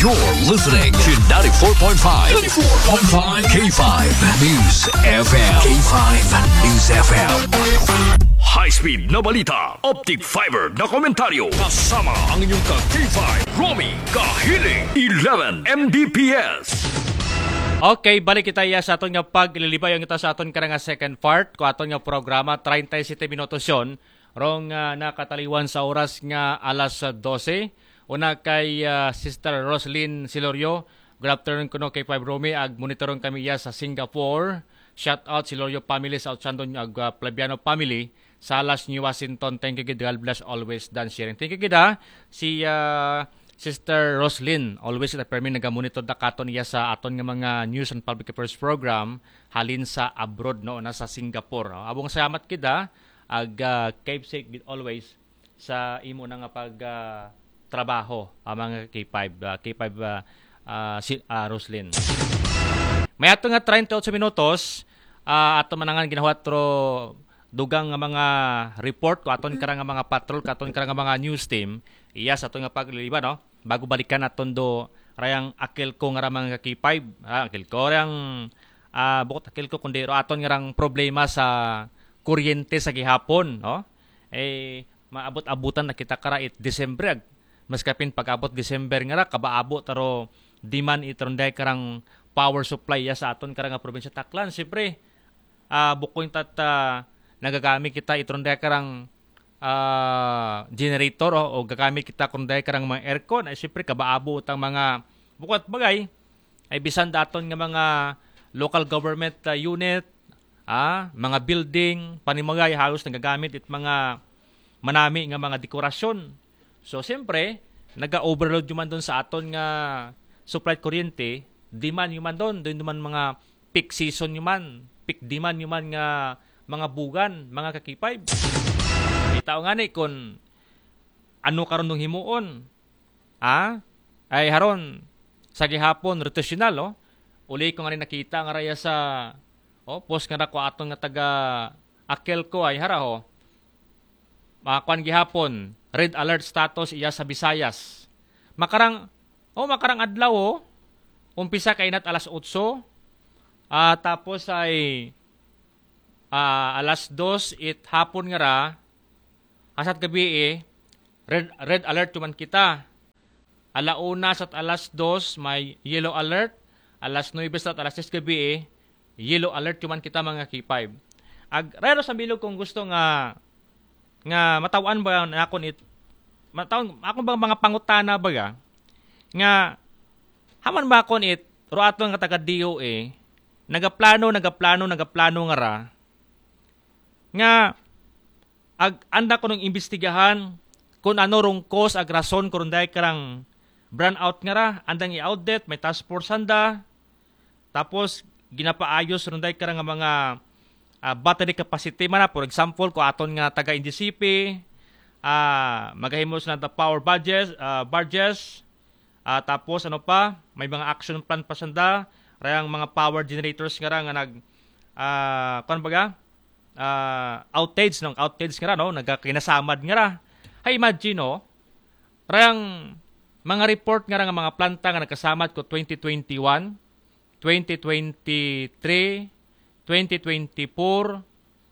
You're listening to 94.5 K5 News FM. K5 News FM. High-speed na balita, optic fiber na komentaryo, kasama ang inyong ka-K5, Romy Kahiling, 11 Mbps. Okay, balik kita sa aton nga paglilibay ang ito sa aton ka nga second part ko aton nga programa 37 minutos yon rong nakataliwan sa oras nga alas 12. Una kay Sister Roslyn Silorio. Good afternoon kuno kay 5 Romy ag monitoron kami sa Singapore. Shout out Silorio family sa Outsandon ag Plabiano family sa Alas, New Washington. Thank you, God bless always done sharing. Thank you, si Sister Roslyn. Always ita permi nagamonitor da katon niya sa aton nga mga news and public affairs program halin sa abroad no na sa Singapore. Abong salamat kita ag keep safe always sa imo na nga pag trabaho mga K5 Roslyn. May ato nga 38 minutos ato manangan ginawa tro dugang nga mga report ko aton karang nga mga patrol katon karang nga mga news team iya sa aton nga pagliliba no bago balikan aton do rayang akil ko nga mga K5 akil ko rayang bukod akil ko kundi aton nga rang problema sa kuryente sa gihapon no maabot-abutan na kita kara December mas kapin pag-abot December nga ra kabaabot taro demand itronday karang power supply ya sa aton karang nga probinsya Taclan siyempre bukoy nagagamit kita itronday karang generator o gagamit kita kunday karang mga aircon ay siyempre kabaabot ang mga bukod bagay ay bisan daton nga mga local government unit mga building panimagay halos nagagamit it mga manami nga mga dekorasyon. So siyempre naga-overload yung man doon sa aton nga supply kuryente demand yung man doon man mga peak season yung man peak demand yung man nga mga bugan, mga kakipay. May tao nga ni kung ano karon nung himuon. Ay haron sa gihapon rotational uli ko nga rin nakita nga raya sa post nga na ko aton nga taga Akel ko ay hara makakuan gihapon red alert status iya sa Visayas. Makarang adlaw umpisa kay inat alas 8 tapos ay alas 2 hapon nga ra asat gabi red alert man kita. Alauna sa alas 2 may yellow alert, alas 9 sa alas 10 gabi yellow alert man kita mga K5. Rero sa bilog kung gusto nga matawan ba nakon matawan ako bang mga pangutana ba nga haman ba kon ro ato nga taga DOA nagaplano nga ra nga anda ko nung imbestigahan kung ano rong cause ag rason kung dahil karang brownout nga ra andang i-audit may task force handa tapos ginapaayos ron dahil karang mga battery capacity man for example ko aton nga taga NDCP magahimos na the power barges tapos ano pa may mga action plan pa sanda rayang mga power generators nga ra nga outage nga ra nagkakinasamad nga ra. Hay imagine rayang mga report nga ra nga mga planta nga nagkasamad ko 2021, 2023, 2024,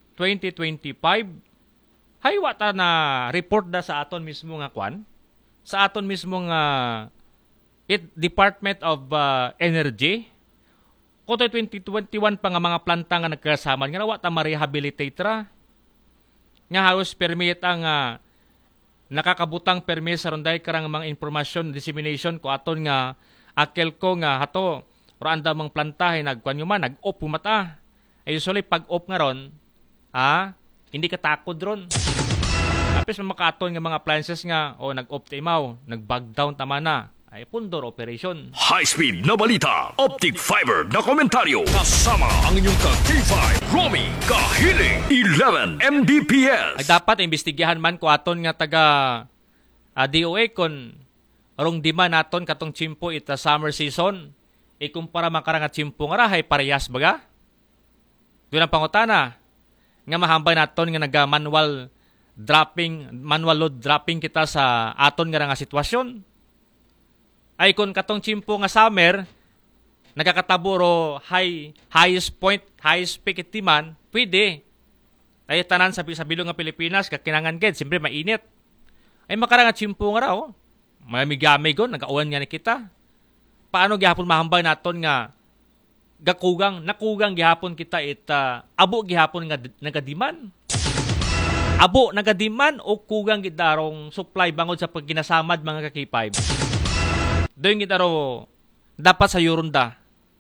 2025. Hay wata na report da sa aton mismo nga sa aton mismo nga Department of Energy. Koto 2021 pa nga mga planta nga nagkasamad nga wata ma-rehabilitate ra. Nga halos permit ang nakakabutang permit sa ronday karang mga information dissemination ko aton nga akel ko nga hato randa mang plantahe nagkuan man nag-off mata. Usually pag off nga ron hindi ka takod ron. Tapos makaton nga mga appliances nga nag-off timaw, nag-bug down tama na. Ay pundor operation. High-speed na balita, optic fiber na komentaryo, kasama ang inyong ka-K5, Romy Kahiling, 11 Mbps. Ay dapat imbestigahan man ko aton nga taga DOA kon rong demand naton katong chimpo ita summer season. Ikumpara makarang at chimpo nga rahay parehas baga? Doon ang pangutana nga mahambay naton nga naga-manual load dropping kita sa aton nga sitwasyon. ay kung katong chimpo nga summer, nagkakataburo highest point, highest peak demand, pwede. Ay tanan sa bilog nga Pilipinas, kakinangan ged, siyempre mainit. Ay makara nga chimpo nga raw, mamigami gon, nag-auwan nga ni kita. Paano gihapon mahambay naton nga nakugang gihapon kita abo gihapon nga nagadiman. Abo nagadiman o kugang gidarong supply bangod sa pagginasamad mga kakipay. Doon gidaro dapat sa Yorunda.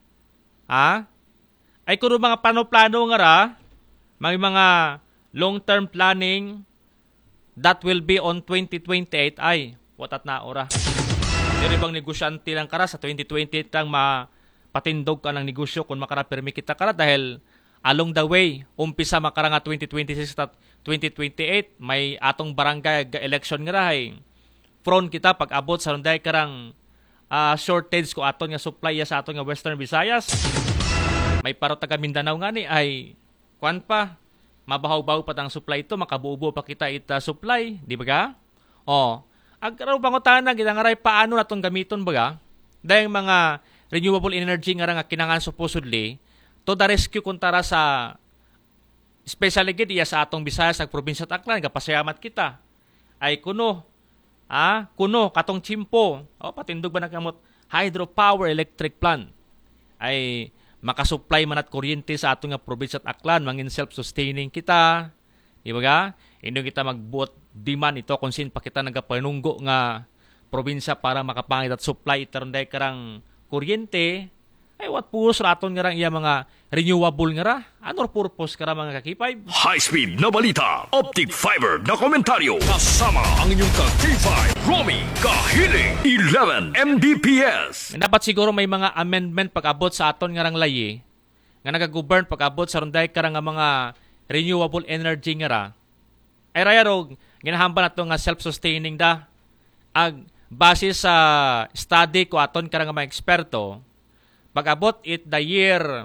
Ay kung mga plano nga ra, mga long-term planning that will be on 2028 ay watat na ora. Dili bang negosyante lang kara sa 2028 lang mapatindog ka ng negosyo kung makara-permi kita kara dahil along the way, umpisa makara nga 2026 at 2028, may atong barangay election nga rahay. Front kita pag abot sa runday karang shortage ko aton nga supply sa aton nga Western Visayas. May paro taga Mindanao nga ni ay kuan pa, mabahaw-bahaw pa tang supply ito, makabuubo pa kita supply, di ba ga? Agkaraw pangutana, ginangaray paano natong gamiton ba ga? Dahil mga renewable energy nga kinangan supposedly, to the rescue kuntara sa especially gid iya sa atong Visayas ag probinsya at Aklan, kapasayamat kita. Ay kuno katong chimpo, patindog ba nakamot hydropower electric plant. Ay makasupply man at kuryente sa atong nga probinsya at Aklan, mangin self-sustaining kita. Di ba ga? Hindi kita magbuot demand ito kung sin pa kita nagapanunggo nga probinsya para makapangit at supply itaronday karang kuryente. Ay what purpose raton nga rang iya mga renewable nga ra? Ano purpose kara mga kakipay? High-speed na balita, optic fiber na komentaryo, kasama ang inyong ka-K5, Romy Kahiling, 11 Mbps. Dapat siguro may mga amendment pag-abot sa aton nga rang layi, nga nagagovern pag-abot sa runday karang nga mga renewable energy nga ra. Ay rayarog, ginahamba na ito nga self-sustaining da. Base sa study ko aton karang nga mga eksperto, pag-abot it the year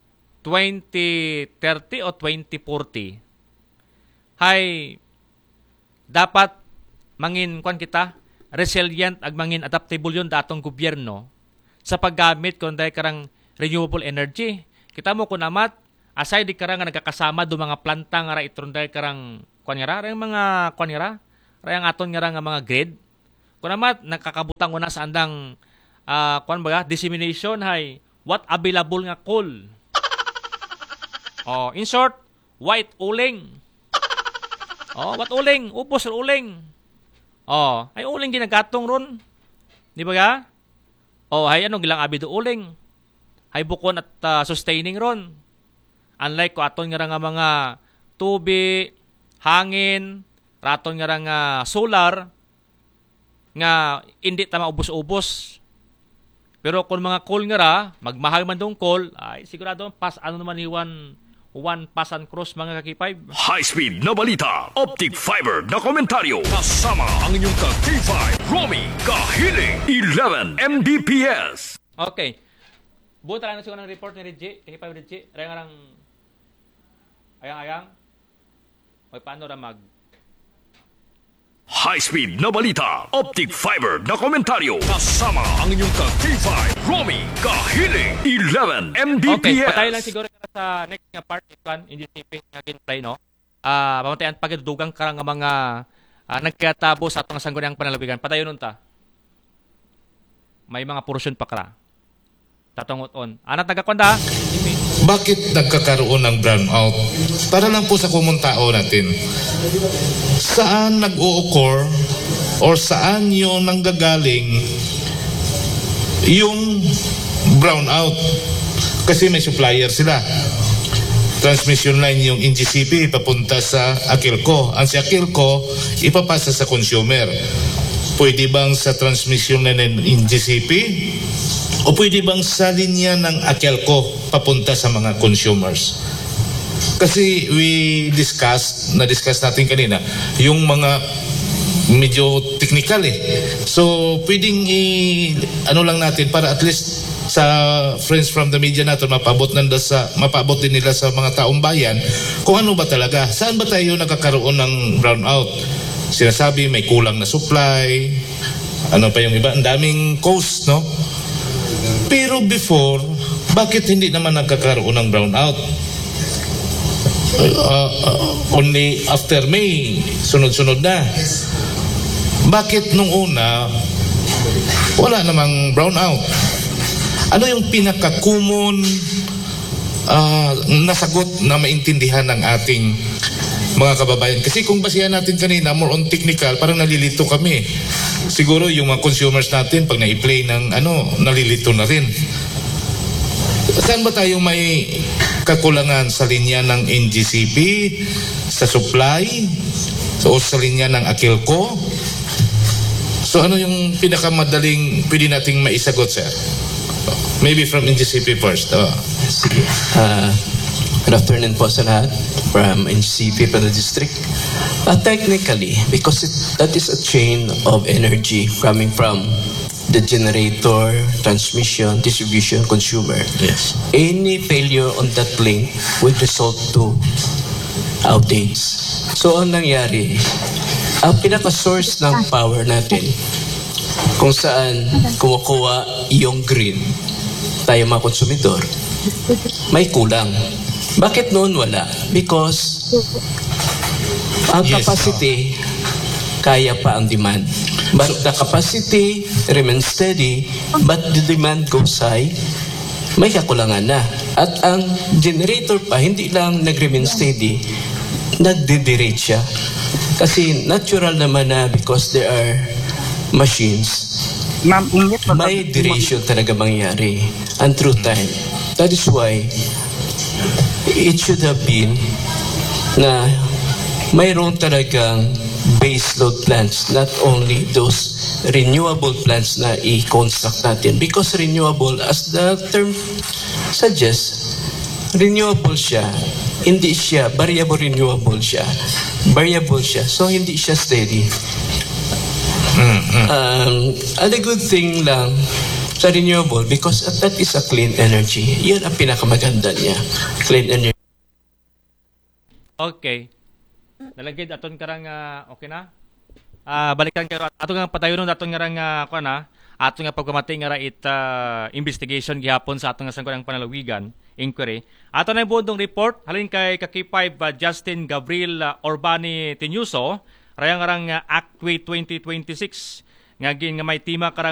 2030 o 2040, hay dapat mangin kita resilient ag mangin adaptable yun datong gobyerno sa paggamit kung dahil karang renewable energy. Kita mo kung amat, aside di karang nagkakasama do mga planta nga ra itron dahil karang mga rayang aton nga mga grid. Kung amat, nakakabutang na sa andang dissemination hay what available nga coal. In short, white uling. What uling? Upos or uling. Ay uling ginagatong ron. Di ba ga? Hay anong gilang abi do uling. Hay bukon at sustaining ron. Unlike ko aton nga mga tubig, hangin, raton nga solar nga hindi ta maubos-ubos. Pero kung mga coal nga ra, magmahal man dong coal, ay sigurado naman one pasan cross mga kakipay. High-speed na balita, optic fiber na komentaryo, kasama ang inyong ka-K5, Romy Kahiling, 11 Mbps. Okay. Buta lang na siguro ng report ni Reggie, K5 Reggie, rayang ayang. May paano ra High-speed na balita, optic fiber na komentaryo, kasama ang inyong ka-K5, Romy Kahiling, 11 Mbps. Okay, patay lang siguro sa next nga part, hindi sipin nga ginplay, no? Pamantayan pagdudugang karang nga mga nagkatabo sa atong sangguniang panalabigan. Patayon nun ta. May mga portion pa kara. Tatungot on. Anat nagakonda? Bakit nagkakaroon ng brownout? Para lang po sa kumutao natin. Saan nag-o-occur or saan yung nanggagaling yung brownout? Kasi may supplier sila. Transmission line yung NGCP papunta sa Aquilco. Ang si Aquilco ipapasa sa consumer. Pwede bang sa transmission line ng NGCP? O pwede bang sa linya ng Aquilco papunta sa mga consumers? Kasi na-discuss natin kanina, yung mga medyo technical So, pwedeng lang natin para at least sa friends from the media natin, mapabot din nila sa mga taong bayan kung ano ba talaga. Saan ba tayo nagkakaroon ng brownout? Sinasabi may kulang na supply, Ano pa yung iba? Ang daming coast, no? Pero before, bakit hindi naman nagkakaroon ng brownout? Only after May, sunod-sunod na. Bakit nung una, wala namang brownout? Ano yung pinaka-common nasagot na maintindihan ng ating mga kababayan? Kasi kung basihan natin kanina, more on technical, parang nalilito kami. Siguro yung mga consumers natin, pag na-play ng nalilito na rin. Saan ba tayo may kakulangan sa linya ng NGCP, sa supply, o sa linya ng Aquilco? So ano yung pinakamadaling pwede nating maisagot, sir? Maybe from NGCP first. Sige. Good afternoon po sa lahat from NGCP from the district. Technically, because that is a chain of energy coming from the generator, transmission, distribution, consumer. Yes. Any failure on that link would result to outage. So, ang nangyari, ang pinaka-source ng power natin, kung saan kumukuha yung green, tayo mga konsumidor, may kulang. Bakit noon wala? Because ang capacity, kaya pa ang demand. But the capacity remains steady, but the demand goes high, may kakulangan na. At ang generator pa, hindi lang nag-remain steady, nagde-derate siya. Kasi natural naman na because there are machines, may duration talaga mangyari. And through time. That is why it should have been na mayroon talagang base load plants, not only those renewable plants na i-construct natin. Because renewable, as the term suggests, renewable siya. Hindi siya, variable renewable siya. Variable siya. So, hindi siya steady. And a good thing lang sa renewable because that is a clean energy. Yan ang pinakamaganda niya. Clean energy. Okay. Nalagid aton karang okay na. Balikan kayo ato nga padayon aton nga kuan ato nga pagkamati nga investigation gihapon sa ato nga sangkotang panalawigan inquiry. Ato na buong report halin kay Kaki5 Justin Gabriel Orbani Tinuso rayang Act 2026 nga gin nga may tima karang